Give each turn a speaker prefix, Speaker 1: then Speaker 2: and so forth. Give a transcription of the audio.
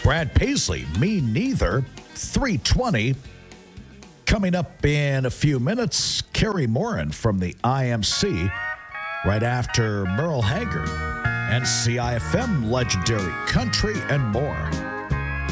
Speaker 1: Brad Paisley, Me Neither, 320. Coming up in a few minutes, Carrie Morin from the IMC, right after Merle Haggard and CIFM, legendary country and more.